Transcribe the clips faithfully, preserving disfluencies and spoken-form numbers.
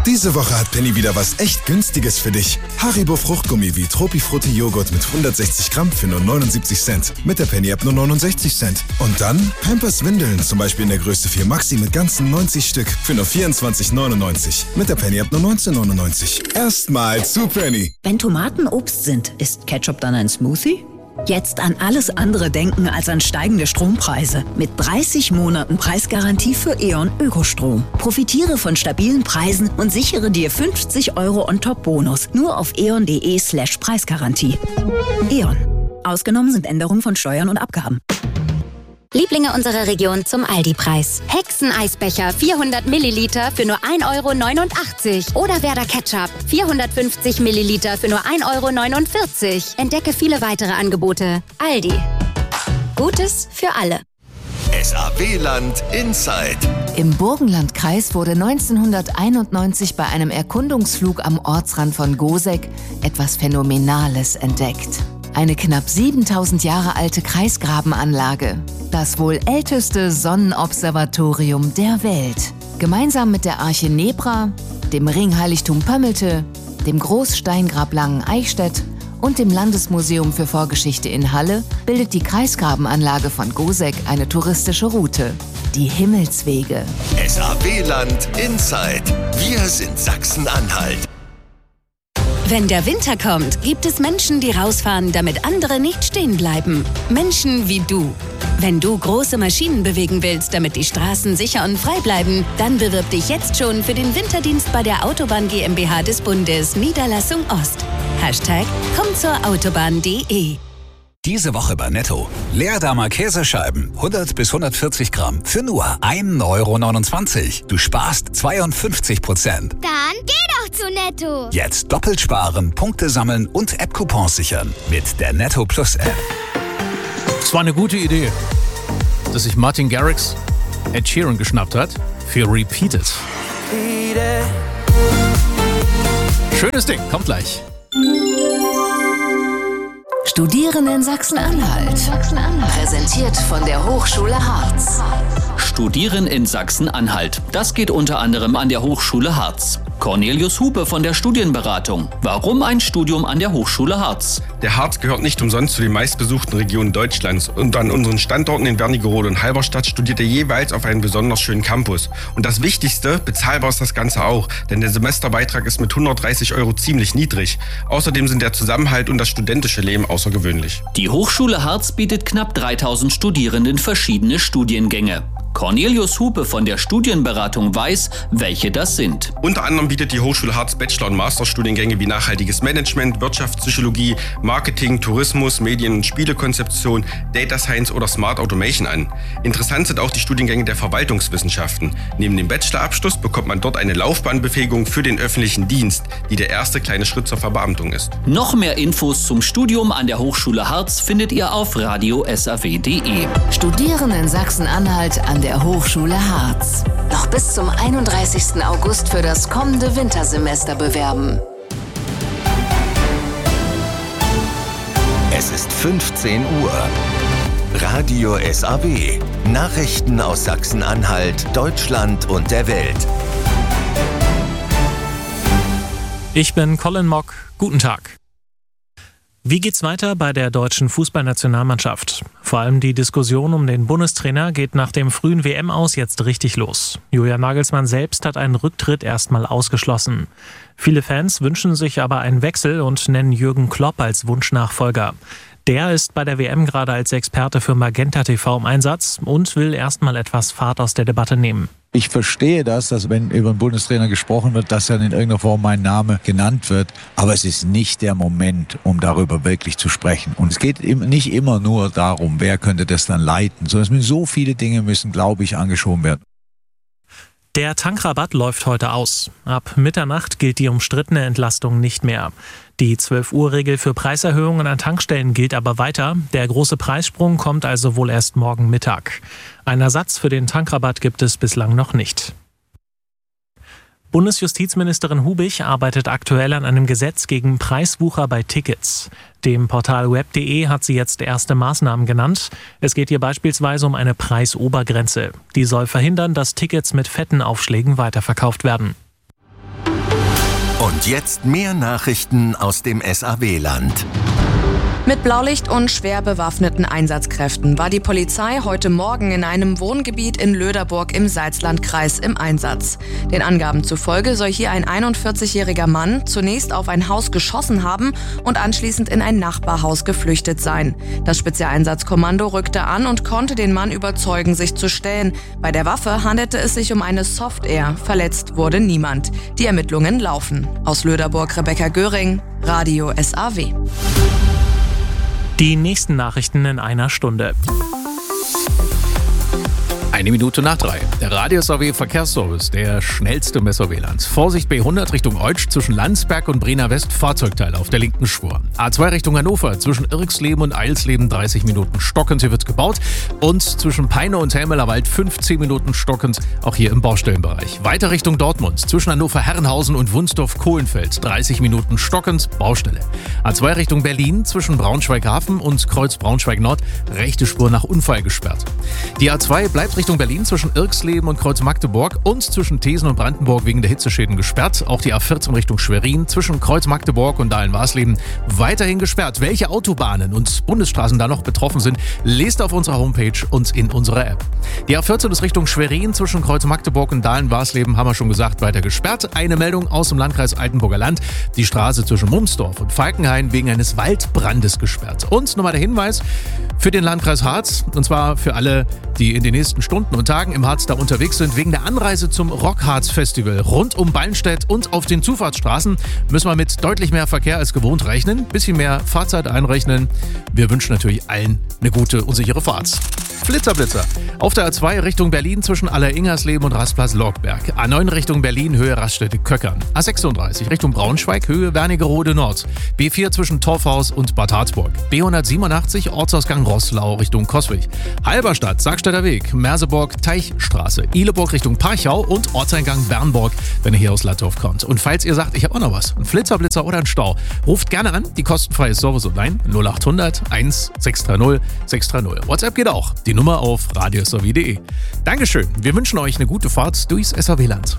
Diese Woche hat Penny wieder was echt Günstiges für dich. Haribo Fruchtgummi wie Tropifrutti Joghurt mit hundertsechzig Gramm für nur neunundsiebzig Cent. Mit der Penny-App nur neunundsechzig Cent. Und dann Pampers Windeln, zum Beispiel in der Größe vier Maxi mit ganzen neunzig Stück für nur vierundzwanzig neunundneunzig. Mit der Penny-App nur neunzehn neunundneunzig. Erstmal zu Penny. Wenn Tomaten Obst sind, ist Ketchup dann ein Smoothie? Jetzt an alles andere denken als an steigende Strompreise. Mit dreißig Monaten Preisgarantie für E.ON Ökostrom. Profitiere von stabilen Preisen und sichere dir fünfzig Euro on-top-Bonus. Nur auf eon.de slash Preisgarantie. E.ON. Ausgenommen sind Änderungen von Steuern und Abgaben. Lieblinge unserer Region zum Aldi-Preis. Hexeneisbecher vierhundert Milliliter für nur ein Euro neunundachtzig. Oder Werder Ketchup vierhundertfünfzig Milliliter für nur ein Euro neunundvierzig. Entdecke viele weitere Angebote. Aldi. Gutes für alle. S A W-Land Inside. Im Burgenlandkreis wurde neunzehnhunderteinundneunzig bei einem Erkundungsflug am Ortsrand von Goseck etwas Phänomenales entdeckt. Eine knapp siebentausend Jahre alte Kreisgrabenanlage. Das wohl älteste Sonnenobservatorium der Welt. Gemeinsam mit der Arche Nebra, dem Ringheiligtum Pömmelte, dem Großsteingrab Langen-Eichstätt und dem Landesmuseum für Vorgeschichte in Halle bildet die Kreisgrabenanlage von Goseck eine touristische Route. Die Himmelswege. S A W-Land Inside. Wir sind Sachsen-Anhalt. Wenn der Winter kommt, gibt es Menschen, die rausfahren, damit andere nicht stehen bleiben. Menschen wie du. Wenn du große Maschinen bewegen willst, damit die Straßen sicher und frei bleiben, dann bewirb dich jetzt schon für den Winterdienst bei der Autobahn GmbH des Bundes, Niederlassung Ost. Hashtag komm zur Autobahn punkt de. Diese Woche bei Netto. Leerdamer Käsescheiben, hundert bis hundertvierzig Gramm, für nur ein Euro neunundzwanzig. Du sparst zweiundfünfzig Prozent. Dann geh doch zu Netto. Jetzt doppelt sparen, Punkte sammeln und App-Coupons sichern. Mit der Netto Plus App. Es war eine gute Idee, dass sich Martin Garrix Ed Sheeran geschnappt hat für Repeat It. Schönes Ding, kommt gleich. Studieren in Sachsen-Anhalt. Präsentiert von der Hochschule Harz. Studieren in Sachsen-Anhalt. Das geht unter anderem an der Hochschule Harz. Cornelius Hupe von der Studienberatung. Warum ein Studium an der Hochschule Harz? Der Harz gehört nicht umsonst zu den meistbesuchten Regionen Deutschlands. Und an unseren Standorten in Wernigerode und Halberstadt studiert er jeweils auf einem besonders schönen Campus. Und das Wichtigste, bezahlbar ist das Ganze auch. Denn der Semesterbeitrag ist mit hundertdreißig Euro ziemlich niedrig. Außerdem sind der Zusammenhalt und das studentische Leben außergewöhnlich. Die Hochschule Harz bietet knapp dreitausend Studierenden verschiedene Studiengänge. Cornelius Hupe von der Studienberatung weiß, welche das sind. Unter anderem bietet die Hochschule Harz Bachelor- und Masterstudiengänge wie nachhaltiges Management, Wirtschaftspsychologie, Marketing, Tourismus, Medien- und Spielekonzeption, Data Science oder Smart Automation an. Interessant sind auch die Studiengänge der Verwaltungswissenschaften. Neben dem Bachelorabschluss bekommt man dort eine Laufbahnbefähigung für den öffentlichen Dienst, die der erste kleine Schritt zur Verbeamtung ist. Noch mehr Infos zum Studium an der Hochschule Harz findet ihr auf radio s a w punkt de. Studieren in Sachsen-Anhalt an der Hochschule Harz. Noch bis zum einunddreißigsten August für das kommende Wintersemester bewerben. Es ist fünfzehn Uhr. Radio S A W. Nachrichten aus Sachsen-Anhalt, Deutschland und der Welt. Ich bin Colin Mock. Guten Tag. Wie geht's weiter bei der deutschen Fußballnationalmannschaft? Vor allem die Diskussion um den Bundestrainer geht nach dem frühen W M-Aus jetzt richtig los. Julian Nagelsmann selbst hat einen Rücktritt erstmal ausgeschlossen. Viele Fans wünschen sich aber einen Wechsel und nennen Jürgen Klopp als Wunschnachfolger. Der ist bei der W M gerade als Experte für Magenta T V im Einsatz und will erstmal etwas Fahrt aus der Debatte nehmen. Ich verstehe das, dass wenn über einen Bundestrainer gesprochen wird, dass dann in irgendeiner Form mein Name genannt wird. Aber es ist nicht der Moment, um darüber wirklich zu sprechen. Und es geht nicht immer nur darum, wer könnte das dann leiten, sondern es müssen so viele Dinge müssen, glaube ich, angeschoben werden. Der Tankrabatt läuft heute aus. Ab Mitternacht gilt die umstrittene Entlastung nicht mehr. Die zwölf-Uhr-Regel für Preiserhöhungen an Tankstellen gilt aber weiter. Der große Preissprung kommt also wohl erst morgen Mittag. Einen Ersatz für den Tankrabatt gibt es bislang noch nicht. Bundesjustizministerin Hubich arbeitet aktuell an einem Gesetz gegen Preiswucher bei Tickets. Dem Portal web punkt de hat sie jetzt erste Maßnahmen genannt. Es geht hier beispielsweise um eine Preisobergrenze. Die soll verhindern, dass Tickets mit fetten Aufschlägen weiterverkauft werden. Und jetzt mehr Nachrichten aus dem S A W-Land. Mit Blaulicht und schwer bewaffneten Einsatzkräften war die Polizei heute Morgen in einem Wohngebiet in Löderburg im Salzlandkreis im Einsatz. Den Angaben zufolge soll hier ein einundvierzigjähriger Mann zunächst auf ein Haus geschossen haben und anschließend in ein Nachbarhaus geflüchtet sein. Das Spezialeinsatzkommando rückte an und konnte den Mann überzeugen, sich zu stellen. Bei der Waffe handelte es sich um eine Soft-Air. Verletzt wurde niemand. Die Ermittlungen laufen. Aus Löderburg Rebecca Göring, Radio S A W. Die nächsten Nachrichten in einer Stunde. Eine Minute nach drei. Der Radio S A W Verkehrsservice, der schnellste im S A W-Land. Vorsicht B hundert Richtung Eutsch zwischen Landsberg und Brenner West, Fahrzeugteile auf der linken Spur. A zwei Richtung Hannover zwischen Irksleben und Eilsleben dreißig Minuten stockend, hier wird gebaut. Und zwischen Peine und Helmelerwald fünfzehn Minuten stockend, auch hier im Baustellenbereich. Weiter Richtung Dortmund zwischen Hannover-Herrenhausen und Wunsdorf-Kohlenfeld dreißig Minuten stockend, Baustelle. A zwei Richtung Berlin zwischen Braunschweig-Hafen und Kreuz Braunschweig-Nord, rechte Spur nach Unfall gesperrt. Die A zwei bleibt Richtung Berlin zwischen Irksleben und Kreuz Magdeburg und zwischen Thesen und Brandenburg wegen der Hitzeschäden gesperrt. Auch die A vierzehn Richtung Schwerin zwischen Kreuz Magdeburg und Dahlen-Warsleben weiterhin gesperrt. Welche Autobahnen und Bundesstraßen da noch betroffen sind, lest auf unserer Homepage und in unserer App. Die A vierzehn ist Richtung Schwerin zwischen Kreuz Magdeburg und Dahlen-Warsleben, haben wir schon gesagt, weiter gesperrt. Eine Meldung aus dem Landkreis Altenburger Land. Die Straße zwischen Mumsdorf und Falkenhain wegen eines Waldbrandes gesperrt. Und nochmal der Hinweis für den Landkreis Harz, und zwar für alle, die in den nächsten Stunden und Tagen im Harz da unterwegs sind. Wegen der Anreise zum Rockharz-Festival rund um Ballenstedt und auf den Zufahrtsstraßen müssen wir mit deutlich mehr Verkehr als gewohnt rechnen. Bisschen mehr Fahrzeit einrechnen. Wir wünschen natürlich allen eine gute und sichere Fahrt. Flitzer-Blitzer. Auf der A zwei Richtung Berlin zwischen Aller-Ingersleben und Rastplatz Lorgberg. A neun Richtung Berlin, Höhe Raststätte-Köckern. A sechsunddreißig Richtung Braunschweig, Höhe Wernigerode Nord. B vier zwischen Torfhaus und Bad Harzburg. B hundertsiebenundachtzig Ortsausgang Roßlau Richtung Coswig. Halberstadt, Sackstädter Weg, Merseburg, Teichstraße. Ihleburg Richtung Parchau und Ortseingang Bernburg, wenn ihr hier aus Lattorf kommt. Und falls ihr sagt, ich habe auch noch was, ein Flitzer-Blitzer oder ein Stau, ruft gerne an, die kostenfreie Service online null achthundert eins sechs drei null sechs drei null. WhatsApp geht auch. Die Nummer auf radio s a w punkt d e. Dankeschön. Wir wünschen euch eine gute Fahrt durchs S A W-Land.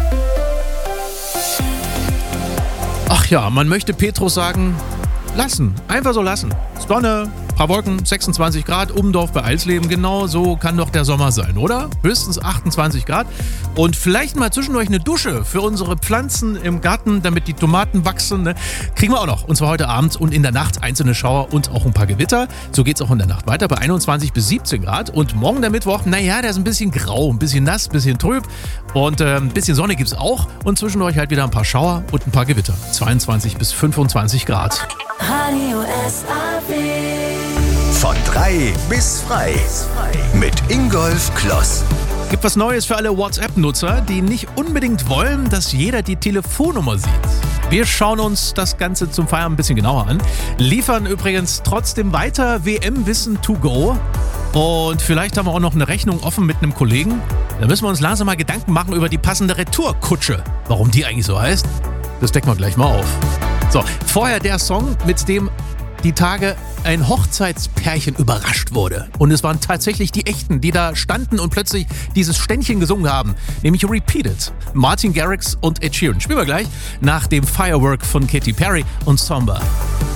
Ach ja, man möchte Petrus sagen, lassen. Einfach so lassen. Sonne, paar Wolken, sechsundzwanzig Grad, Umdorf bei Eilsleben. Genau so kann doch der Sommer sein, oder? Höchstens achtundzwanzig Grad. Und vielleicht mal zwischendurch eine Dusche für unsere Pflanzen im Garten, damit die Tomaten wachsen. Ne? Kriegen wir auch noch. Und zwar heute Abend und in der Nacht einzelne Schauer und auch ein paar Gewitter. So geht's auch in der Nacht weiter bei einundzwanzig bis siebzehn Grad. Und morgen der Mittwoch, naja, der ist ein bisschen grau, ein bisschen nass, ein bisschen trüb. Und äh, ein bisschen Sonne gibt's auch. Und zwischendurch halt wieder ein paar Schauer und ein paar Gewitter. zweiundzwanzig bis fünfundzwanzig Grad. Radio S A W. Von drei bis frei. Mit Ingolf Kloss. Gibt was Neues für alle WhatsApp-Nutzer, die nicht unbedingt wollen, dass jeder die Telefonnummer sieht. Wir schauen uns das Ganze zum Feierabend ein bisschen genauer an. Liefern übrigens trotzdem weiter W M-Wissen to go. Und vielleicht haben wir auch noch eine Rechnung offen mit einem Kollegen. Da müssen wir uns langsam mal Gedanken machen über die passende Retourkutsche. Warum die eigentlich so heißt, das decken wir gleich mal auf. So, vorher der Song, mit dem die Tage ein Hochzeitspärchen überrascht wurde. Und es waren tatsächlich die Echten, die da standen und plötzlich dieses Ständchen gesungen haben. Nämlich Repeated. Martin Garrix und Ed Sheeran. Spielen wir gleich nach dem Firework von Katy Perry und Somber.